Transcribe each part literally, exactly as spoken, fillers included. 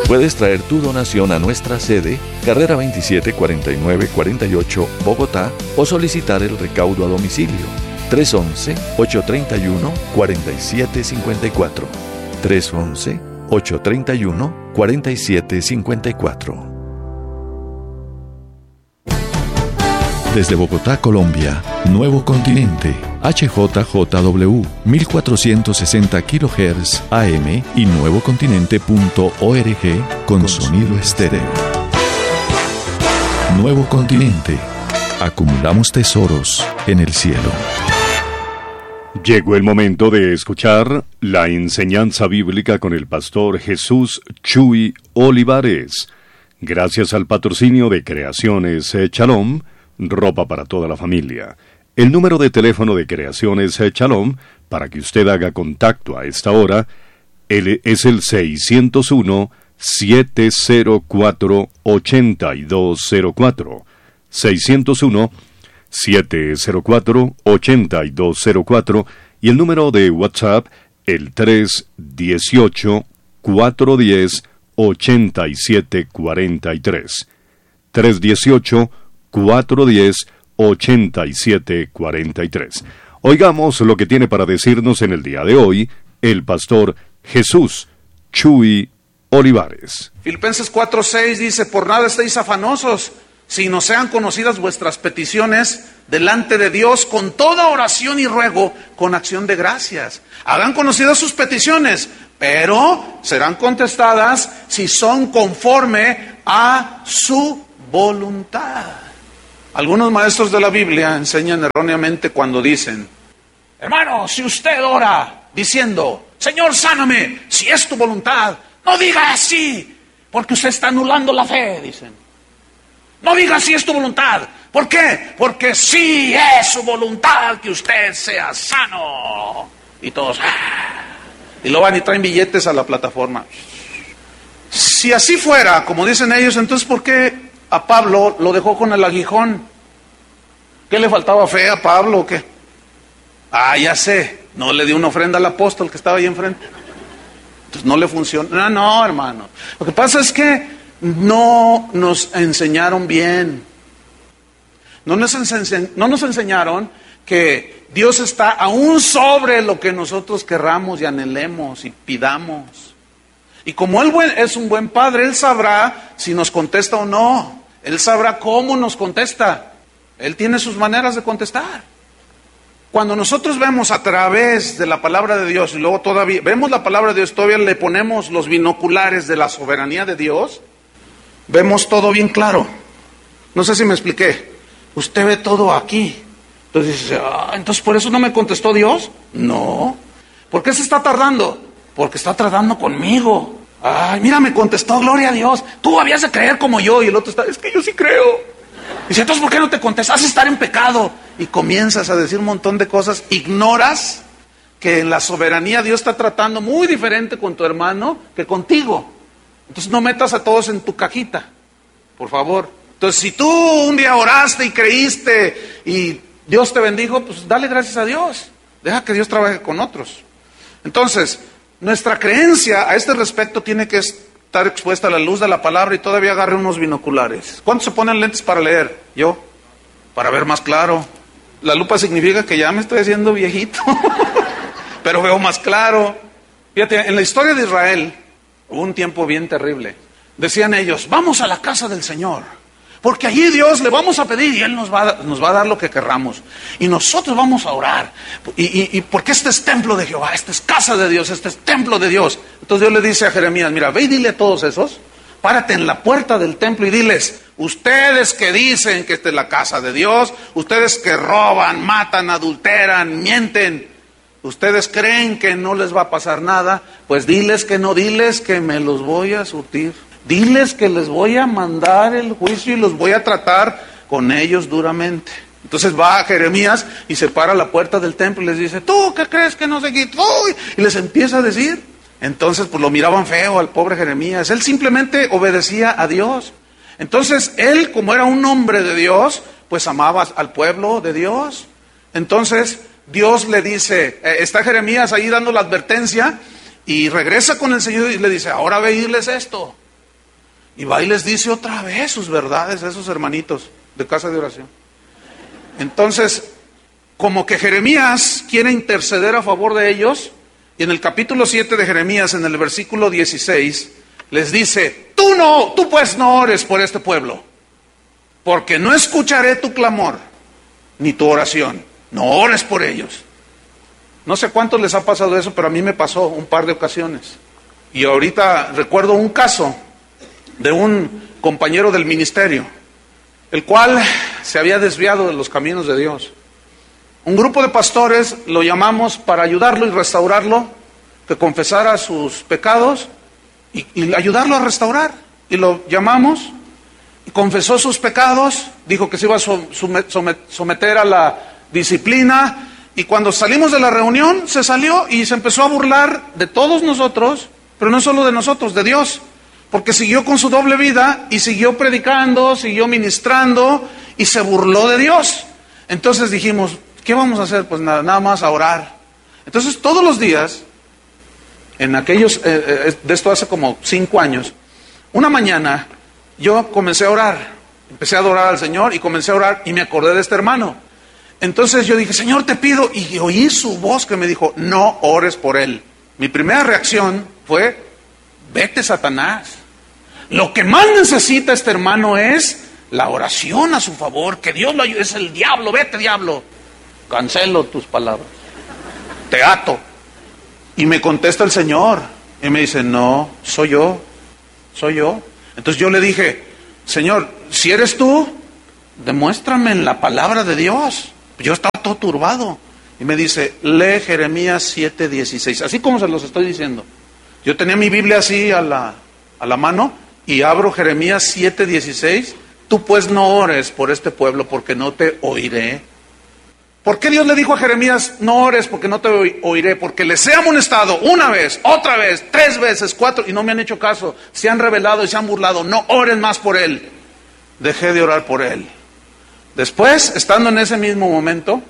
Puedes traer tu donación a nuestra sede, Carrera veintisiete cuarenta y nueve cuarenta y ocho, Bogotá, o solicitar el recaudo a domicilio. tres once, ocho treinta y uno, cuarenta y siete cincuenta y cuatro. tres once, ocho treinta y uno, cuarenta y siete cincuenta y cuatro. Desde Bogotá, Colombia, Nuevo Continente, H J J W, mil cuatrocientos sesenta kilohertz A M y nuevocontinente punto org con sonido estéreo. Nuevo Continente. Acumulamos tesoros en el cielo. Llegó el momento de escuchar la enseñanza bíblica con el pastor Jesús Chuy Olivares. Gracias al patrocinio de Creaciones Shalom, ropa para toda la familia. El número de teléfono de Creaciones Shalom, para que usted haga contacto a esta hora, es el seiscientos uno, siete cero cuatro, ocho dos cero cuatro. seiscientos uno, siete cero cuatro, ocho dos cero cuatro, y el número de WhatsApp, el tres dieciocho, cuatro diez, ochenta y siete cuarenta y tres. tres dieciocho, cuatro diez, ochenta y siete cuarenta y tres. Oigamos lo que tiene para decirnos en el día de hoy el pastor Jesús Chuy Olivares. Filipenses cuatro seis dice: por nada estéis afanosos, sino sean conocidas vuestras peticiones delante de Dios con toda oración y ruego, con acción de gracias. Hagan conocidas sus peticiones, pero serán contestadas si son conforme a su voluntad. Algunos maestros de la Biblia enseñan erróneamente cuando dicen: hermano, si usted ora diciendo, Señor, sáname, si es tu voluntad, no diga así, porque usted está anulando la fe, dicen. No diga si es tu voluntad. ¿Por qué? Porque sí es su voluntad que usted sea sano. Y todos, ¡ah! Y lo van y traen billetes a la plataforma. Si así fuera, como dicen ellos, entonces ¿por qué a Pablo lo dejó con el aguijón? ¿Qué le faltaba fe a Pablo o qué? Ah, ya sé, no le dio una ofrenda al apóstol que estaba ahí enfrente. Entonces no le funcionó. No, no, hermano. Lo que pasa es que no nos enseñaron bien. No nos, ense- no nos enseñaron que Dios está aún sobre lo que nosotros querramos y anhelemos y pidamos. Y como Él es un buen padre, Él sabrá si nos contesta o no. Él sabrá cómo nos contesta. Él tiene sus maneras de contestar. Cuando nosotros vemos a través de la palabra de Dios y luego todavía vemos la palabra de Dios, todavía le ponemos los binoculares de la soberanía de Dios, vemos todo bien claro. No sé si me expliqué. Usted ve todo aquí. Entonces dice, ah, entonces por eso no me contestó Dios. No. ¿Por qué se está tardando? Porque está tratando conmigo. Ay, mira, me contestó, gloria a Dios. Tú habías de creer como yo. Y el otro está, es que yo sí creo. Dice, entonces ¿por qué no te contestas? Has de estar en pecado. Y comienzas a decir un montón de cosas. Ignoras que en la soberanía Dios está tratando muy diferente con tu hermano que contigo. Entonces no metas a todos en tu cajita, por favor. Entonces si tú un día oraste y creíste y Dios te bendijo, pues dale gracias a Dios. Deja que Dios trabaje con otros. Entonces, nuestra creencia a este respecto tiene que estar expuesta a la luz de la palabra y todavía agarre unos binoculares. ¿Cuántos se ponen lentes para leer? Yo, para ver más claro. La lupa significa que ya me estoy haciendo viejito, pero veo más claro. Fíjate, en la historia de Israel hubo un tiempo bien terrible. Decían ellos, vamos a la casa del Señor, porque allí Dios le vamos a pedir y Él nos va a, nos va a dar lo que querramos. Y nosotros vamos a orar. Y, y, y porque este es templo de Jehová, esta es casa de Dios, este es templo de Dios. Entonces Dios le dice a Jeremías, mira, ve y dile a todos esos, párate en la puerta del templo y diles, ustedes que dicen que esta es la casa de Dios, ustedes que roban, matan, adulteran, mienten, ustedes creen que no les va a pasar nada, pues diles que no, diles que me los voy a surtir. Diles que les voy a mandar el juicio y los voy a tratar con ellos duramente. Entonces va a Jeremías y se para a la puerta del templo y les dice, ¿tú qué crees que no sé qué? Y les empieza a decir. Entonces pues lo miraban feo al pobre Jeremías. Él simplemente obedecía a Dios. Entonces él, como era un hombre de Dios, pues amaba al pueblo de Dios. Entonces Dios le dice, eh, está Jeremías ahí dando la advertencia y regresa con el Señor y le dice, ahora ve y diles esto. Y va y les dice otra vez sus verdades a esos hermanitos de casa de oración. Entonces, como que Jeremías quiere interceder a favor de ellos, y en el capítulo siete de Jeremías, en el versículo dieciséis, les dice: tú no, tú pues no ores por este pueblo, porque no escucharé tu clamor, ni tu oración. No ores por ellos. No sé cuántos les ha pasado eso, pero a mí me pasó un par de ocasiones. Y ahorita recuerdo un caso de un compañero del ministerio, el cual se había desviado de los caminos de Dios. Un grupo de pastores lo llamamos para ayudarlo y restaurarlo, que confesara sus pecados y, y ayudarlo a restaurar. Y lo llamamos, y confesó sus pecados, dijo que se iba a someter a la disciplina, y cuando salimos de la reunión se salió y se empezó a burlar de todos nosotros, pero no solo de nosotros, de Dios, porque siguió con su doble vida y siguió predicando, siguió ministrando y se burló de Dios. Entonces dijimos: ¿qué vamos a hacer? Pues nada, nada más a orar. Entonces todos los días, en aquellos, eh, eh, de esto hace como cinco años, una mañana yo comencé a orar, empecé a adorar al Señor y comencé a orar y me acordé de este hermano. Entonces yo dije: Señor, te pido, y oí su voz que me dijo: no ores por él. Mi primera reacción fue: vete, Satanás. Lo que más necesita este hermano es la oración a su favor, que Dios lo ayude. Es el diablo, vete, diablo. Cancelo tus palabras, te ato. Y me contesta el Señor y me dice: no, soy yo, soy yo. Entonces yo le dije: Señor, si eres tú, demuéstrame en la palabra de Dios. Yo estaba todo turbado. Y me dice: lee Jeremías siete dieciséis, así como se los estoy diciendo. Yo tenía mi Biblia así a la, a la mano y abro Jeremías siete dieciséis. Tú pues no ores por este pueblo, porque no te oiré. ¿Por qué Dios le dijo a Jeremías: no ores porque no te oiré? Porque les he amonestado una vez, otra vez, tres veces, cuatro, y no me han hecho caso. Se han rebelado y se han burlado. No oren más por él. Dejé de orar por él. Después, estando en ese mismo momento,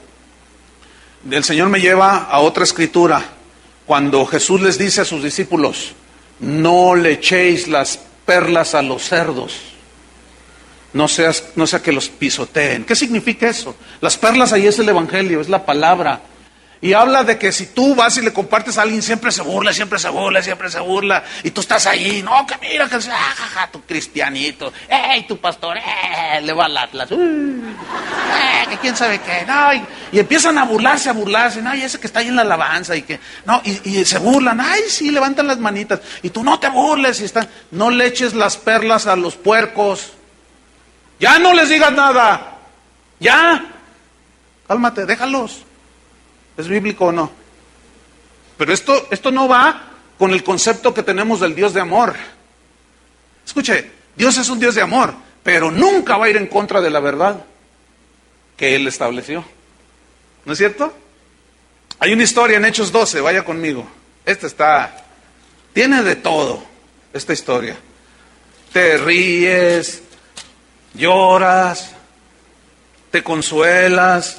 el Señor me lleva a otra escritura, cuando Jesús les dice a sus discípulos: no le echéis las perlas a los cerdos. No, seas, no sea que los pisoteen. ¿Qué significa eso? Las perlas ahí es el evangelio, es la palabra. Y habla de que si tú vas y le compartes a alguien, siempre se burla, siempre se burla, siempre se burla. Y tú estás ahí, no, que mira, que sea, ah, jaja, tu cristianito. ¡Ey, tu pastor! ¡Eh! Le va al Atlas. Uh, ¡Eh! Que quién sabe qué. No, y, y empiezan a burlarse, a burlarse. No, y ese que está ahí en la alabanza. Y que, no, y, y se burlan. ¡Ay, sí! Levantan las manitas. Y tú no te burles. Y están, no le eches las perlas a los puercos. Ya no les digas nada. Ya. Cálmate, déjalos. ¿Es bíblico o no? Pero esto, esto no va con el concepto que tenemos del Dios de amor. Escuche, Dios es un Dios de amor, pero nunca va a ir en contra de la verdad que Él estableció. ¿No es cierto? Hay una historia en Hechos doce, vaya conmigo. Esta está, tiene de todo, esta historia. Te ríes, lloras, te consuelas.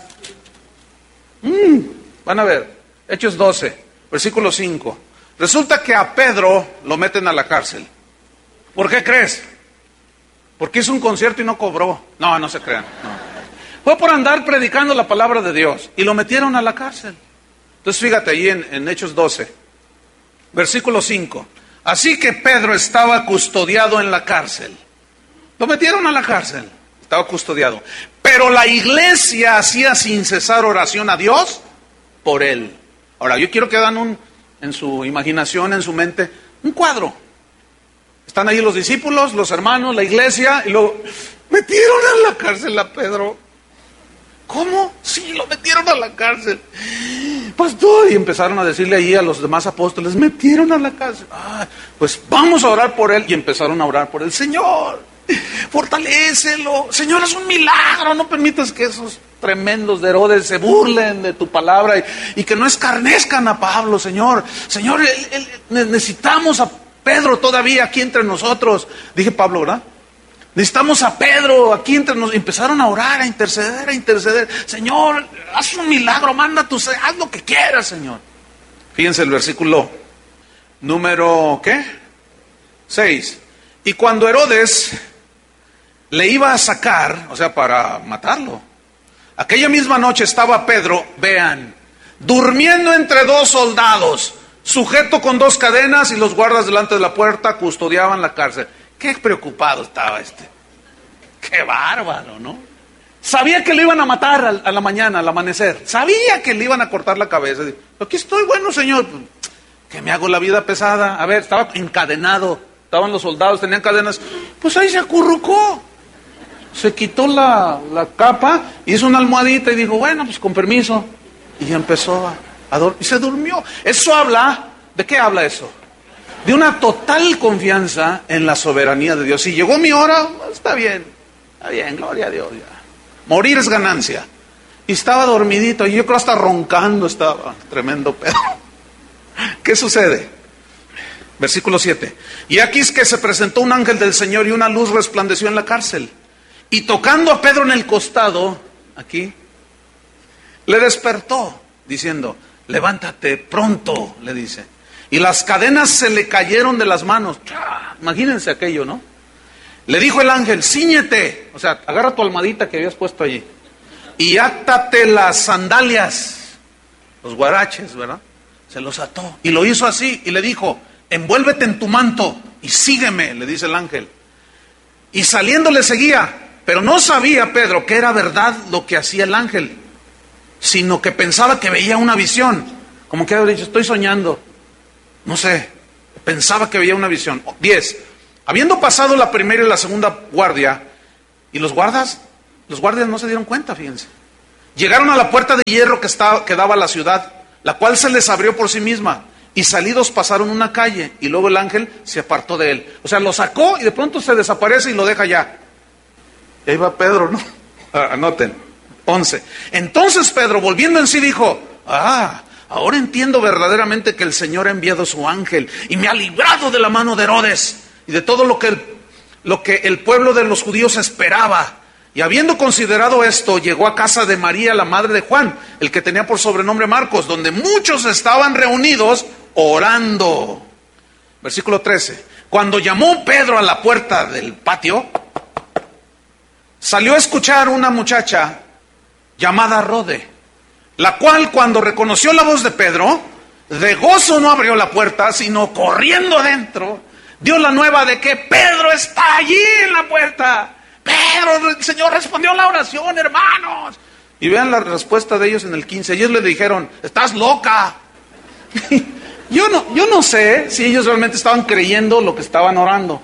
Mm, van a ver, Hechos doce, versículo cinco. Resulta que a Pedro lo meten a la cárcel. ¿Por qué crees? Porque hizo un concierto y no cobró. No, no se crean. No. Fue por andar predicando la palabra de Dios y lo metieron a la cárcel. Entonces fíjate ahí en, en Hechos doce, versículo cinco. Así que Pedro estaba custodiado en la cárcel. Lo metieron a la cárcel, estaba custodiado. Pero la iglesia hacía sin cesar oración a Dios por él. Ahora, yo quiero que hagan un, en su imaginación, en su mente, un cuadro. Están ahí los discípulos, los hermanos, la iglesia, y luego metieron a la cárcel a Pedro. ¿Cómo? Sí, lo metieron a la cárcel. Pastor, y empezaron a decirle ahí a los demás apóstoles: metieron a la cárcel. Ah, pues vamos a orar por él. Y empezaron a orar por él. Señor, fortalécelo. Señor, es un milagro. No permitas que esos tremendos de Herodes se burlen de tu palabra y, y que no escarnezcan a Pablo, Señor. Señor, él, él, necesitamos a Pedro todavía aquí entre nosotros. Dije Pablo, ¿verdad? Necesitamos a Pedro aquí entre nosotros. Empezaron a orar, a interceder, a interceder. Señor, haz un milagro, manda tu, haz lo que quieras, Señor. Fíjense el versículo número, ¿qué? seis. Y cuando Herodes le iba a sacar, o sea, para matarlo, aquella misma noche estaba Pedro, vean, durmiendo entre dos soldados, sujeto con dos cadenas, y los guardas delante de la puerta custodiaban la cárcel. Qué preocupado estaba este. Qué bárbaro, ¿no? Sabía que le iban a matar a la mañana, al amanecer. Sabía que le iban a cortar la cabeza. Aquí estoy, bueno, señor, que me hago la vida pesada. A ver, estaba encadenado, estaban los soldados, tenían cadenas. Pues ahí se acurrucó. Se quitó la, la capa, hizo una almohadita y dijo, bueno, pues con permiso. Y empezó a, a dormir, y se durmió. Eso habla, ¿de qué habla eso? De una total confianza en la soberanía de Dios. Si llegó mi hora, está bien, está bien, gloria a Dios ya. Morir es ganancia. Y estaba dormidito, y yo creo hasta roncando estaba, tremendo Pedro. ¿Qué sucede? Versículo siete. Y aquí es que se presentó un ángel del Señor y una luz resplandeció en la cárcel. Y tocando a Pedro en el costado, aquí, le despertó, diciendo, levántate pronto, le dice. Y las cadenas se le cayeron de las manos. Imagínense aquello, ¿no? Le dijo el ángel, cíñete, o sea, agarra tu almohadita que habías puesto allí, y átate las sandalias, los guaraches, ¿verdad? Se los ató, y lo hizo así, y le dijo, envuélvete en tu manto, y sígueme, le dice el ángel. Y saliendo le seguía, pero no sabía Pedro que era verdad lo que hacía el ángel, sino que pensaba que veía una visión, como que había dicho, estoy soñando, no sé, pensaba que veía una visión. diez. Habiendo pasado la primera y la segunda guardia, y los guardas, los guardias no se dieron cuenta, fíjense. Llegaron a la puerta de hierro que, estaba, que daba a la ciudad, la cual se les abrió por sí misma, y salidos pasaron una calle, y luego el ángel se apartó de él. O sea, lo sacó y de pronto se desaparece y lo deja allá. Y ahí va Pedro, ¿no? Anoten. once. Entonces Pedro, volviendo en sí, dijo, ah, ahora entiendo verdaderamente que el Señor ha enviado su ángel y me ha librado de la mano de Herodes y de todo lo que el, lo que el pueblo de los judíos esperaba. Y habiendo considerado esto, llegó a casa de María, la madre de Juan, el que tenía por sobrenombre Marcos, donde muchos estaban reunidos orando. Versículo trece. Cuando llamó Pedro a la puerta del patio, salió a escuchar una muchacha llamada Rode, la cual cuando reconoció la voz de Pedro, de gozo no abrió la puerta, sino corriendo adentro, dio la nueva de que Pedro está allí en la puerta. Pedro, el Señor respondió la oración, hermanos. Y vean la respuesta de ellos en el quince. Ellos le dijeron, estás loca. yo, no, yo no sé si ellos realmente estaban creyendo lo que estaban orando.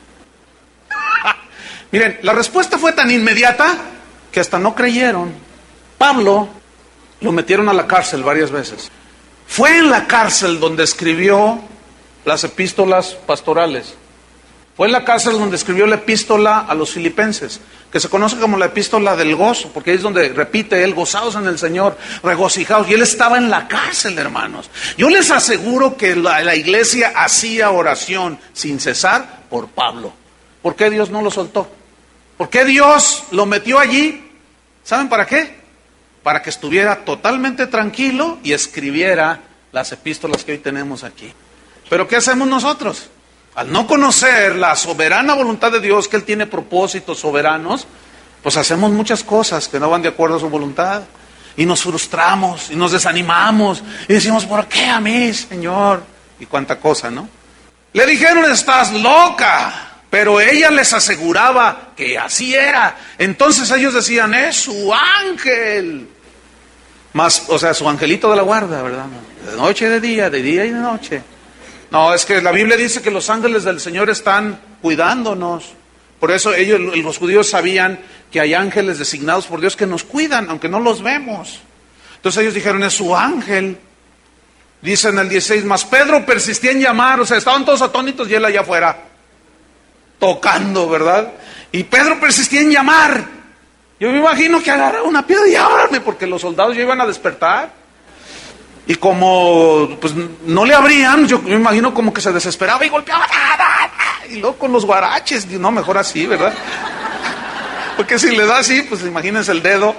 Miren, la respuesta fue tan inmediata que hasta no creyeron. Pablo lo metieron a la cárcel varias veces. Fue en la cárcel donde escribió las epístolas pastorales. Fue en la cárcel donde escribió la epístola a los filipenses, que se conoce como la epístola del gozo, porque es donde repite él, gozaos en el Señor, regocijaos. Y él estaba en la cárcel, hermanos. Yo les aseguro que la, la iglesia hacía oración sin cesar por Pablo. ¿Por qué Dios no lo soltó? ¿Por qué Dios lo metió allí? ¿Saben para qué? Para que estuviera totalmente tranquilo y escribiera las epístolas que hoy tenemos aquí. Pero ¿qué hacemos nosotros? Al no conocer la soberana voluntad de Dios, que Él tiene propósitos soberanos, pues hacemos muchas cosas que no van de acuerdo a su voluntad. Y nos frustramos, y nos desanimamos, y decimos, ¿por qué a mí, Señor? Y cuánta cosa, ¿no? Le dijeron, estás loca. Pero ella les aseguraba que así era. Entonces ellos decían, es su ángel. Más, o sea, su angelito de la guarda, ¿verdad? De noche y de día, de día y de noche. No, es que la Biblia dice que los ángeles del Señor están cuidándonos. Por eso ellos, los judíos, sabían que hay ángeles designados por Dios que nos cuidan, aunque no los vemos. Entonces ellos dijeron, es su ángel. Dice en el dieciséis, mas Pedro persistía en llamar, o sea, estaban todos atónitos y él allá afuera, tocando, ¿verdad? Y Pedro persistía en llamar. Yo me imagino que agarraba una piedra y ábrame, porque los soldados ya iban a despertar. Y como pues no le abrían, yo me imagino como que se desesperaba y golpeaba. Y luego con los guaraches, no, mejor así, ¿verdad? Porque si le da así, pues imagínense el dedo.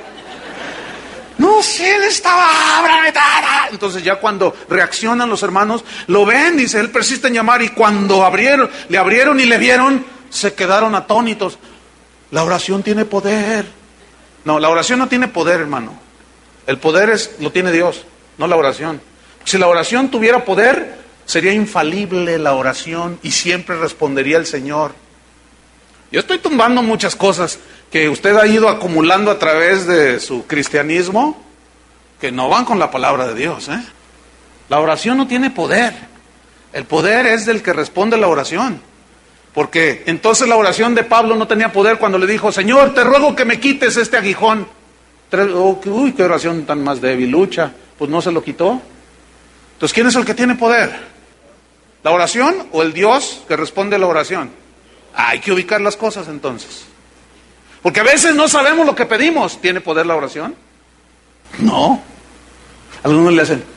No sé, él estaba, ábrame. Entonces ya cuando reaccionan los hermanos, lo ven, dice, él persiste en llamar. Y cuando abrieron, le abrieron y le vieron, se quedaron atónitos. La oración tiene poder. No, la oración no tiene poder, hermano. El poder es, lo tiene Dios, no la oración. Si la oración tuviera poder, sería infalible la oración y siempre respondería el Señor. Yo estoy tumbando muchas cosas que usted ha ido acumulando a través de su cristianismo que no van con la palabra de Dios, ¿eh? La oración no tiene poder. El poder es del que responde la oración. Porque entonces la oración de Pablo no tenía poder cuando le dijo, Señor, te ruego que me quites este aguijón. Uy, qué oración tan más debilucha. Pues no se lo quitó. Entonces, ¿quién es el que tiene poder? ¿La oración o el Dios que responde a la oración? Ah, hay que ubicar las cosas entonces. Porque a veces no sabemos lo que pedimos. ¿Tiene poder la oración? No. Algunos le hacen.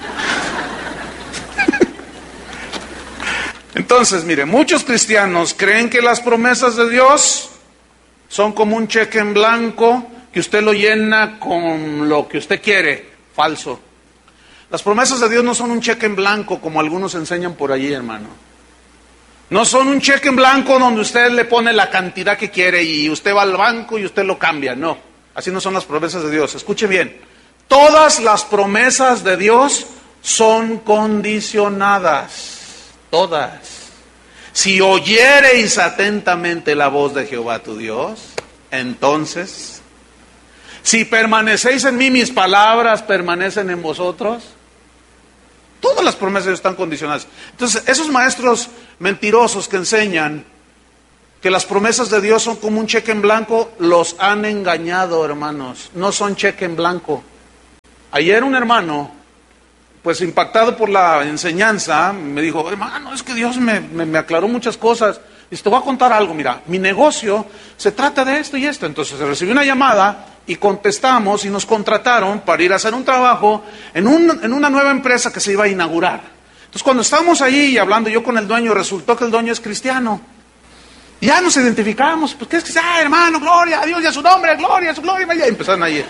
Entonces, mire, muchos cristianos creen que las promesas de Dios son como un cheque en blanco que usted lo llena con lo que usted quiere. Falso. Las promesas de Dios no son un cheque en blanco como algunos enseñan por allí, hermano. No son un cheque en blanco donde usted le pone la cantidad que quiere y usted va al banco y usted lo cambia. No, así no son las promesas de Dios. Escuche bien, todas las promesas de Dios son condicionadas. Todas. Si oyereis atentamente la voz de Jehová tu Dios, entonces, si permanecéis en mí, mis palabras permanecen en vosotros. Todas las promesas de Dios están condicionadas. Entonces, esos maestros mentirosos que enseñan que las promesas de Dios son como un cheque en blanco, los han engañado, hermanos. No son cheque en blanco. Ayer un hermano, pues impactado por la enseñanza, me dijo, hermano, es que Dios me, me, me aclaró muchas cosas. Y te voy a contar algo, mira, mi negocio se trata de esto y esto. Entonces recibí una llamada y contestamos y nos contrataron para ir a hacer un trabajo en, un, en una nueva empresa que se iba a inaugurar. Entonces cuando estábamos allí y hablando yo con el dueño, resultó que el dueño es cristiano. Y ya nos identificamos, pues ¿qué es que ah, hermano, gloria a Dios y a su nombre, gloria a su gloria? Y empezaron ahí.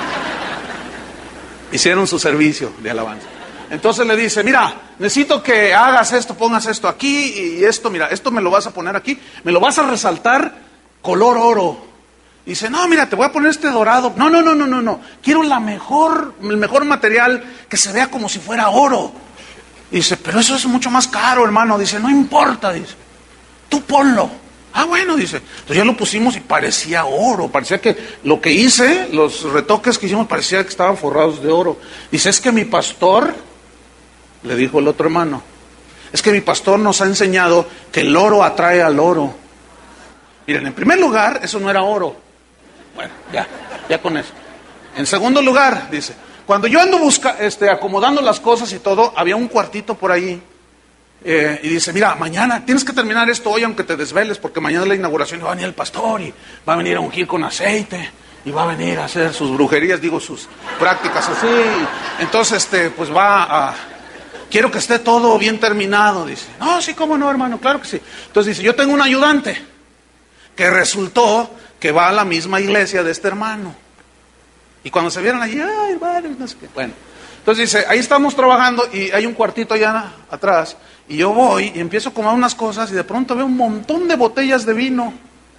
Hicieron su servicio de alabanza. Entonces le dice, mira, necesito que hagas esto, pongas esto aquí y esto, mira, esto me lo vas a poner aquí, me lo vas a resaltar color oro. Dice, no, mira, te voy a poner este dorado. No, no, no, no, no, no. Quiero la mejor, el mejor material que se vea como si fuera oro. Dice, pero eso es mucho más caro, hermano. Dice, no importa, dice, tú ponlo. Ah, bueno, dice. Entonces ya lo pusimos y parecía oro. Parecía que lo que hice, los retoques que hicimos, parecía que estaban forrados de oro. Dice, es que mi pastor, le dijo el otro hermano, es que mi pastor nos ha enseñado que el oro atrae al oro. Miren, en primer lugar, eso no era oro. Bueno, ya, ya con eso. En segundo lugar, dice, cuando yo ando busca, este, acomodando las cosas y todo, había un cuartito por ahí. Eh, y dice, mira, mañana tienes que terminar esto hoy aunque te desveles, porque mañana es la inauguración y va a venir el pastor y va a venir a ungir con aceite y va a venir a hacer sus brujerías, digo, sus prácticas así. Entonces, este, pues va a... Quiero que esté todo bien terminado, dice. No, sí, cómo no, hermano, claro que sí. Entonces dice, yo tengo un ayudante que resultó que va a la misma iglesia de este hermano. Y cuando se vieron allí, ay, hermano, no sé qué. Bueno, entonces dice, ahí estamos trabajando y hay un cuartito allá atrás. Y yo voy y empiezo a comer unas cosas y de pronto veo un montón de botellas de vino.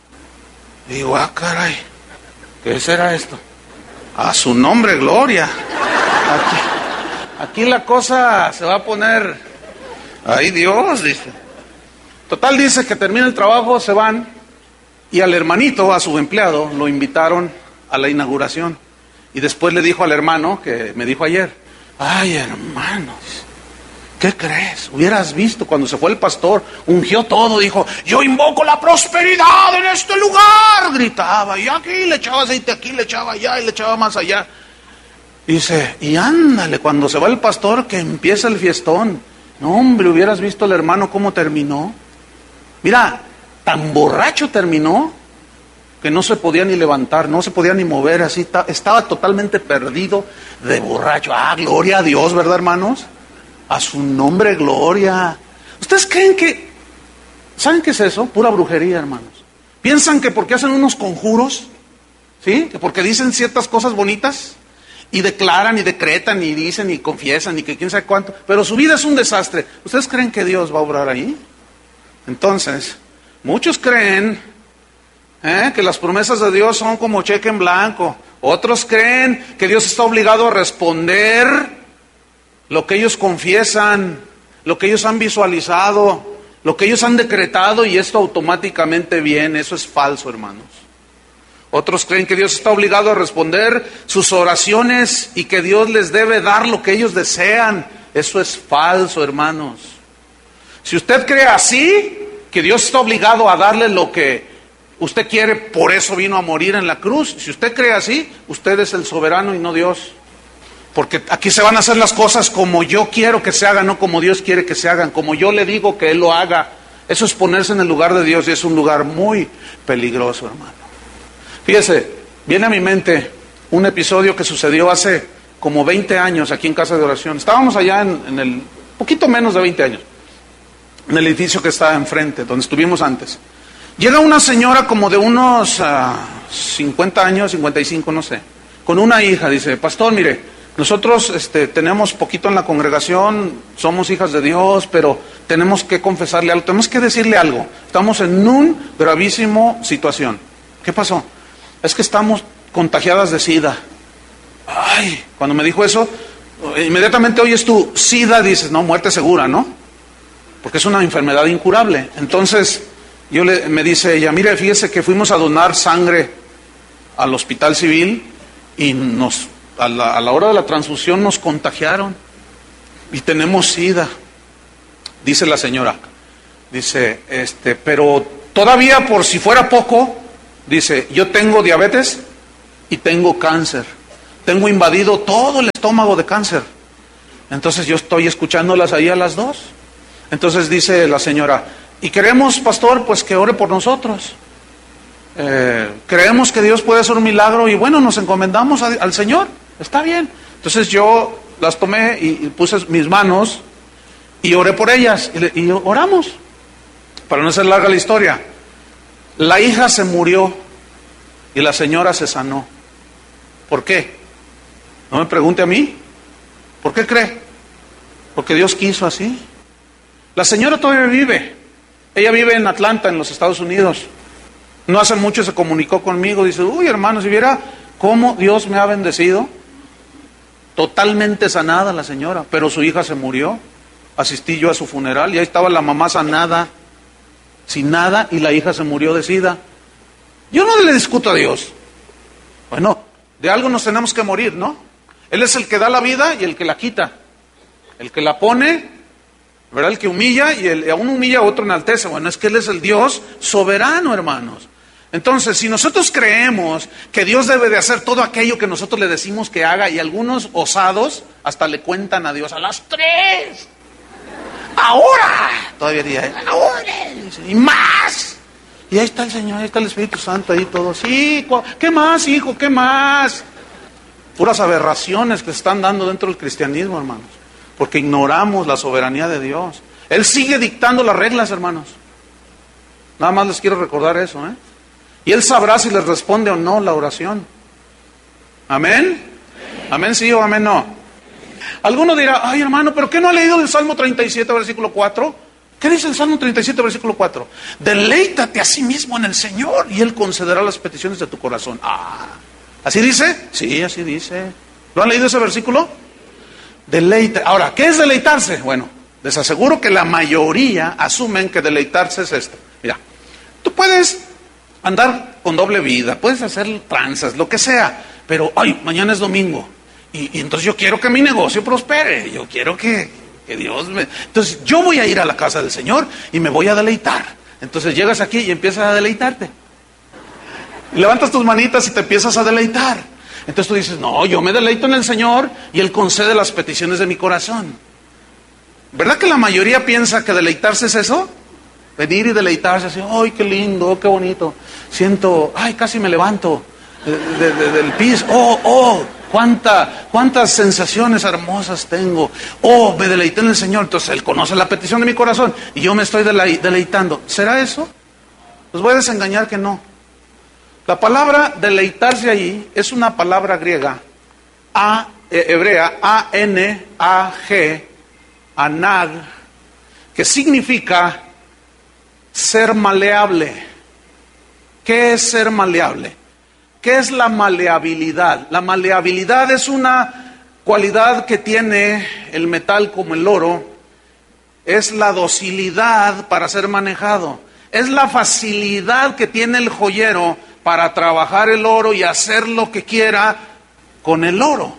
Y digo, ah, caray, ¿qué será esto? A su nombre, gloria. Aquí. Aquí la cosa se va a poner, ay Dios, dice. Total, dice que termina el trabajo, se van, y al hermanito, a su empleado, lo invitaron a la inauguración. Y después le dijo al hermano, que me dijo ayer, ay hermanos, ¿qué crees? Hubieras visto cuando se fue el pastor, ungió todo, dijo, yo invoco la prosperidad en este lugar, gritaba, y aquí le echaba aceite, aquí le echaba allá, y le echaba más allá. Dice, y ándale, cuando se va el pastor, que empieza el fiestón. No, hombre, hubieras visto al hermano cómo terminó. Mira, tan borracho terminó, que no se podía ni levantar, no se podía ni mover, así, estaba totalmente perdido de borracho. Ah, gloria a Dios, ¿verdad, hermanos? A su nombre, gloria. ¿Ustedes creen que, saben qué es eso? Pura brujería, hermanos. ¿Piensan que porque hacen unos conjuros, sí, que porque dicen ciertas cosas bonitas, y declaran, y decretan, y dicen, y confiesan, y que quién sabe cuánto, pero su vida es un desastre? ¿Ustedes creen que Dios va a obrar ahí? Entonces, Muchos creen ¿eh? que las promesas de Dios son como cheque en blanco. Otros creen que Dios está obligado a responder lo que ellos confiesan, lo que ellos han visualizado, lo que ellos han decretado, y esto automáticamente viene. Eso es falso, hermanos. Otros creen que Dios está obligado a responder sus oraciones y que Dios les debe dar lo que ellos desean. Eso es falso, hermanos. Si usted cree así, que Dios está obligado a darle lo que usted quiere, por eso vino a morir en la cruz. Si usted cree así, usted es el soberano y no Dios. Porque aquí se van a hacer las cosas como yo quiero que se hagan, no como Dios quiere que se hagan, como yo le digo que Él lo haga. Eso es ponerse en el lugar de Dios, y es un lugar muy peligroso, hermano. Fíjese, viene a mi mente un episodio que sucedió hace como veinte años aquí en Casa de Oración. Estábamos allá en, en el, poquito menos de veinte años, en el edificio que está enfrente, donde estuvimos antes. Llega una señora como de unos uh, cincuenta años, cincuenta y cinco, no sé, con una hija. Dice: pastor, mire, nosotros este, tenemos poquito en la congregación, somos hijas de Dios, pero tenemos que confesarle algo, tenemos que decirle algo. Estamos en una gravísima situación. ¿Qué pasó? Es que estamos contagiadas de SIDA. Ay, cuando me dijo eso, inmediatamente oyes tú SIDA, dices, no, muerte segura, ¿no? Porque es una enfermedad incurable. Entonces, yo le, me dice ella: mire, fíjese que fuimos a donar sangre al hospital civil y nos, a la, a la hora de la transfusión nos contagiaron y tenemos SIDA. Dice la señora, dice, este, pero todavía por si fuera poco, dice, yo tengo diabetes y tengo cáncer. Tengo invadido todo el estómago de cáncer. Entonces yo estoy escuchándolas ahí a las dos. Entonces dice la señora: y queremos, pastor, pues que ore por nosotros. Eh, creemos que Dios puede hacer un milagro y bueno, nos encomendamos a, al Señor. Está bien. Entonces yo las tomé y, y puse mis manos y oré por ellas. Y, le, y oramos. Para no hacer larga la historia, la hija se murió y la señora se sanó. ¿Por qué? No me pregunte a mí. ¿Por qué cree? Porque Dios quiso así. La señora todavía vive. Ella vive en Atlanta, en los Estados Unidos. No hace mucho se comunicó conmigo. Dice: uy, hermano, si viera cómo Dios me ha bendecido. Totalmente sanada la señora, pero su hija se murió. Asistí yo a su funeral y ahí estaba la mamá sanada, sin nada, y la hija se murió de SIDA. Yo no le discuto a Dios. Bueno, de algo nos tenemos que morir, ¿no? Él es el que da la vida y el que la quita. El que la pone, ¿verdad? El que humilla y el, a uno humilla, a otro enaltece. Bueno, es que Él es el Dios soberano, hermanos. Entonces, si nosotros creemos que Dios debe de hacer todo aquello que nosotros le decimos que haga, y algunos osados hasta le cuentan a Dios: a las tres, ahora, todavía diría, ahora, y más. Y ahí está el Señor, ahí está el Espíritu Santo, ahí todo. Sí, ¿qué más, hijo? ¿Qué más? Puras aberraciones que se están dando dentro del cristianismo, hermanos, porque ignoramos la soberanía de Dios. Él sigue dictando las reglas, hermanos. Nada más les quiero recordar eso, ¿eh? Y Él sabrá si les responde o no la oración. ¿Amén? ¿Amén sí o amén no? Alguno dirá: ay, hermano, ¿pero qué no ha leído el Salmo treinta y siete, versículo cuatro? ¿Qué dice el Salmo treinta y siete, versículo cuatro? Deleítate a sí mismo en el Señor y Él concederá las peticiones de tu corazón. Ah, ¿así dice? Sí, así dice. ¿Lo han leído ese versículo? Deleite. Ahora, ¿qué es deleitarse? Bueno, les aseguro que la mayoría asumen que deleitarse es esto. Mira, tú puedes andar con doble vida, puedes hacer tranzas, lo que sea, pero, ay, mañana es domingo, y, y entonces yo quiero que mi negocio prospere, yo quiero que, que Dios me... Entonces yo voy a ir a la casa del Señor y me voy a deleitar. Entonces llegas aquí y empiezas a deleitarte. Y levantas tus manitas y te empiezas a deleitar. Entonces tú dices: no, yo me deleito en el Señor y Él concede las peticiones de mi corazón. ¿Verdad que la mayoría piensa que deleitarse es eso? Venir y deleitarse así: ¡ay, qué lindo, qué bonito! Siento, ¡ay, casi me levanto de, de, de, del piso! ¡Oh, oh! Cuánta, cuántas sensaciones hermosas tengo! ¡Oh, me deleité en el Señor! Entonces Él conoce la petición de mi corazón y yo me estoy dele- deleitando. ¿Será eso? Los voy a desengañar que no. La palabra deleitarse ahí es una palabra griega, a, eh, hebrea, A N A G, anag, que significa ser maleable. ¿Qué es ser maleable? ¿Qué es la maleabilidad? La maleabilidad es una cualidad que tiene el metal como el oro. Es la docilidad para ser manejado. Es la facilidad que tiene el joyero para trabajar el oro y hacer lo que quiera con el oro.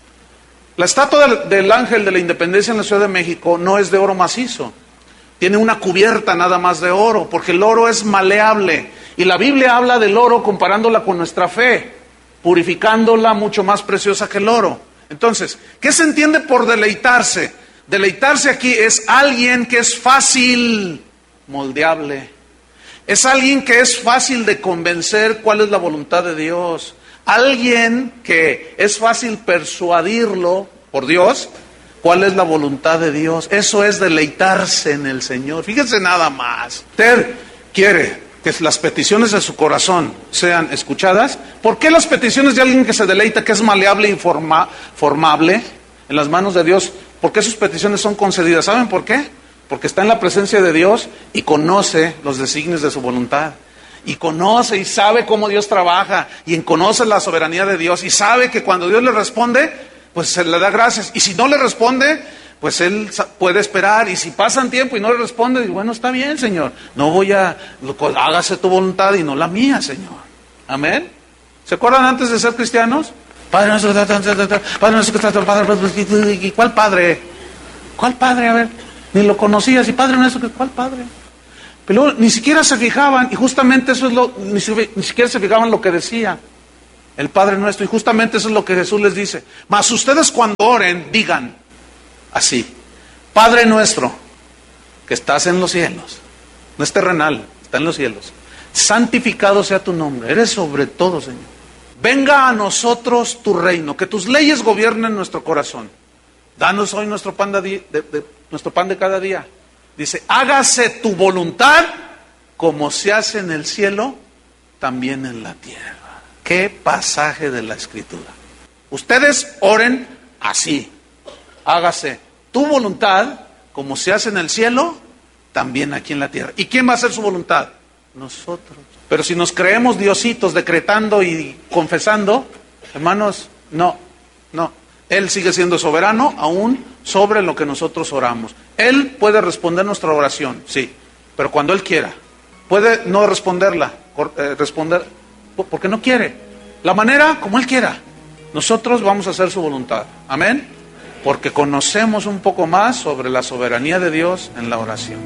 La estatua del, del Ángel de la Independencia en la Ciudad de México no es de oro macizo. Tiene una cubierta nada más de oro, porque el oro es maleable. Y la Biblia habla del oro comparándola con nuestra fe, purificándola mucho más preciosa que el oro. Entonces, ¿qué se entiende por deleitarse? Deleitarse aquí es alguien que es fácil, moldeable. Es alguien que es fácil de convencer cuál es la voluntad de Dios. Alguien que es fácil persuadirlo por Dios cuál es la voluntad de Dios. Eso es deleitarse en el Señor. Fíjense nada más. Usted quiere que las peticiones de su corazón sean escuchadas. ¿Por qué las peticiones de alguien que se deleita, que es maleable y forma, formable en las manos de Dios, por qué sus peticiones son concedidas? ¿Saben por qué? Porque está en la presencia de Dios y conoce los designios de su voluntad. Y conoce y sabe cómo Dios trabaja, y conoce la soberanía de Dios, y sabe que cuando Dios le responde, pues se le da gracias. Y si no le responde, pues él puede esperar. Y si pasan tiempo y no le responde, dice, bueno, está bien, Señor. No voy a, hágase tu voluntad y no la mía, Señor. Amén. ¿Se acuerdan antes de ser cristianos? Padre nuestro, Padre nuestro, Padre, ¿cuál padre? ¿Cuál padre? A ver, ni lo conocías. Y Padre nuestro, ¿cuál padre? Pero luego, ni siquiera se fijaban, y justamente eso es lo, ni, ni siquiera se fijaban lo que decía el Padre Nuestro, y justamente eso es lo que Jesús les dice. Mas ustedes cuando oren, digan así: Padre Nuestro, que estás en los cielos, no es terrenal, está en los cielos, santificado sea tu nombre, eres sobre todo, Señor. Venga a nosotros tu reino, que tus leyes gobiernen nuestro corazón. Danos hoy nuestro pan de, de, de, nuestro pan de cada día. Dice, hágase tu voluntad como se hace en el cielo, también en la tierra. ¿Qué pasaje de la Escritura? Ustedes oren así: hágase tu voluntad como se hace en el cielo, también aquí en la tierra. ¿Y quién va a hacer su voluntad? Nosotros. Pero si nos creemos diositos decretando y confesando, hermanos, no, no. Él sigue siendo soberano aún sobre lo que nosotros oramos. Él puede responder nuestra oración, sí, pero cuando Él quiera. Puede no responderla, eh, responder porque no quiere. La manera como Él quiera. Nosotros vamos a hacer su voluntad. Amén. Porque conocemos un poco más sobre la soberanía de Dios en la oración.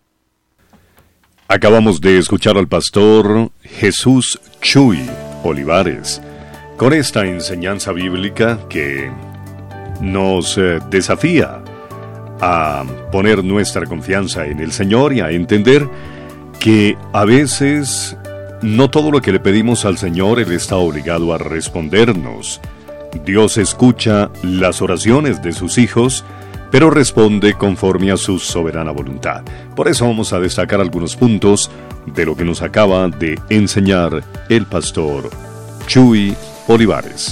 Acabamos de escuchar al pastor Jesús Chuy Olivares con esta enseñanza bíblica que nos eh, desafía a poner nuestra confianza en el Señor y a entender que a veces no todo lo que le pedimos al Señor Él está obligado a respondernos. Dios escucha las oraciones de sus hijos, pero responde conforme a su soberana voluntad. Por eso vamos a destacar algunos puntos de lo que nos acaba de enseñar el pastor Chuy Olivares.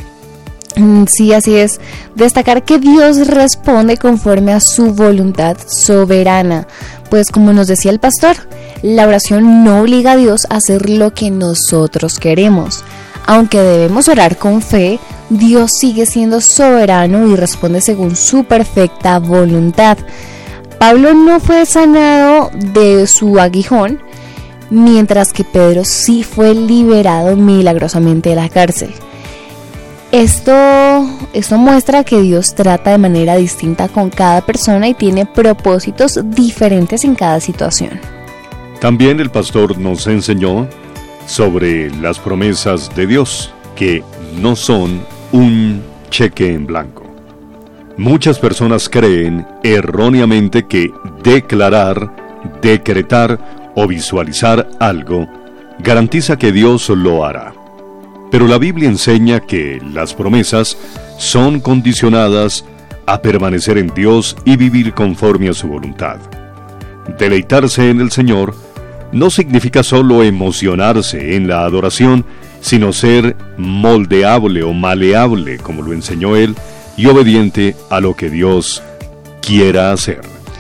Sí, así es. Destacar que Dios responde conforme a su voluntad soberana. Pues como nos decía el pastor, la oración no obliga a Dios a hacer lo que nosotros queremos. Aunque debemos orar con fe, Dios sigue siendo soberano y responde según su perfecta voluntad. Pablo no fue sanado de su aguijón, mientras que Pedro sí fue liberado milagrosamente de la cárcel. Esto, esto muestra que Dios trata de manera distinta con cada persona y tiene propósitos diferentes en cada situación. También el pastor nos enseñó sobre las promesas de Dios, que no son un cheque en blanco. Muchas personas creen erróneamente que declarar, decretar o visualizar algo garantiza que Dios lo hará. Pero la Biblia enseña que las promesas son condicionadas a permanecer en Dios y vivir conforme a su voluntad. Deleitarse en el Señor no significa solo emocionarse en la adoración, sino ser moldeable o maleable, como lo enseñó Él, y obediente a lo que Dios quiera hacer.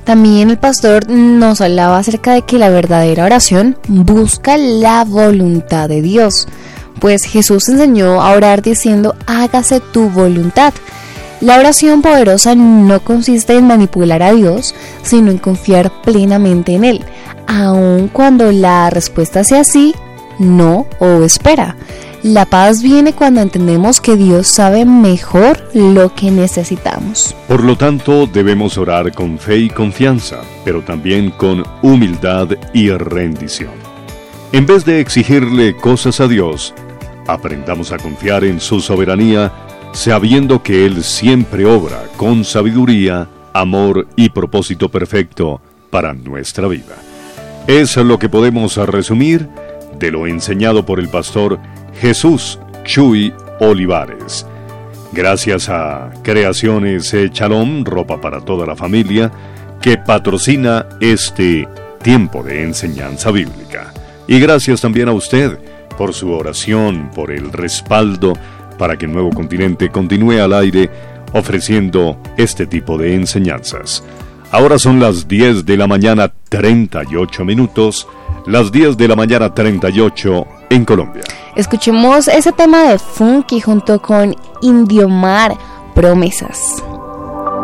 También el pastor nos hablaba acerca de que la verdadera oración busca la voluntad de Dios, pues Jesús enseñó a orar diciendo: hágase tu voluntad. La oración poderosa no consiste en manipular a Dios, sino en confiar plenamente en Él, aun cuando la respuesta sea sí, no o espera. La paz viene cuando entendemos que Dios sabe mejor lo que necesitamos. Por lo tanto, debemos orar con fe y confianza, pero también con humildad y rendición. En vez de exigirle cosas a Dios, aprendamos a confiar en su soberanía, sabiendo que Él siempre obra con sabiduría, amor y propósito perfecto para nuestra vida. Es lo que podemos resumir de lo enseñado por el pastor Jesús Chuy Olivares. Gracias a Creaciones Shalom, ropa para toda la familia, que patrocina este tiempo de enseñanza bíblica. Y gracias también a usted por su oración, por el respaldo, para que el Nuevo Continente continúe al aire ofreciendo este tipo de enseñanzas. Ahora son las diez de la mañana, treinta y ocho minutos, las diez de la mañana, treinta y ocho en Colombia. Escuchemos ese tema de Funky junto con Indiomar, Promesas.